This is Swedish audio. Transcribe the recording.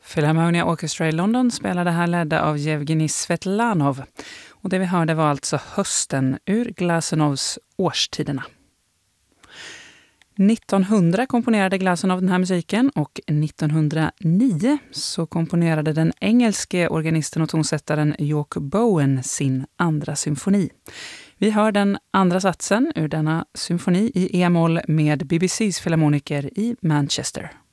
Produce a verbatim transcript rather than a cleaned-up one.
Philharmonia Orchestra i London spelade här ledda av Yevgeny Svetlanov. Och det vi hörde var alltså Hösten ur Glasenovs Årstiderna. nittonhundra komponerade Glasenov den här musiken och nittonhundranio så komponerade den engelske organisten och tonsättaren York Bowen sin andra symfoni. Vi hör den andra satsen ur denna symfoni i e-moll med B B C:s filharmoniker i Manchester.